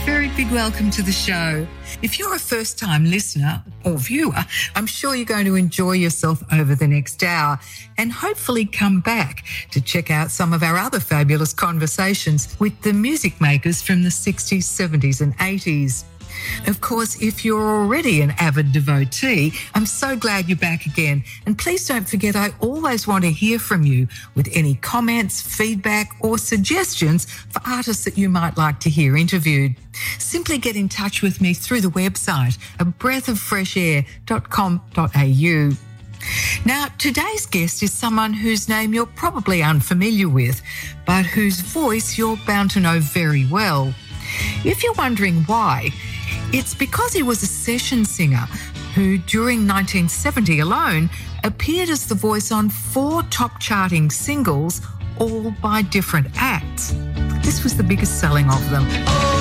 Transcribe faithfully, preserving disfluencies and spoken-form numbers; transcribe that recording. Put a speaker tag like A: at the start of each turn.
A: very big welcome to the show. If you're a first-time listener or viewer, I'm sure you're going to enjoy yourself over the next hour and hopefully come back to check out some of our other fabulous conversations with the music makers from the sixties, seventies and eighties. Of course, if you're already an avid devotee, I'm so glad you're back again. And please don't forget, I always want to hear from you with any comments, feedback or suggestions for artists that you might like to hear interviewed. Simply get in touch with me through the website at breath of fresh air dot com dot a u. Now, today's guest is someone whose name you're probably unfamiliar with, but whose voice you're bound to know very well. If you're wondering why, it's because he was a session singer who, during nineteen seventy alone, appeared as the voice on four top charting singles, all by different acts. This was the biggest selling of them.